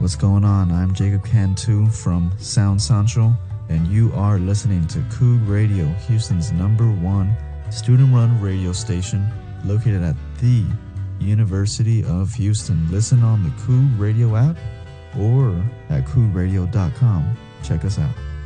what's going on? I'm Jacob Cantu from Sound Central, and you are listening to Coog Radio, Houston's #1 student-run radio station located at the University of Houston. Listen on the Coog Radio app or at coogradio.com. Check us out.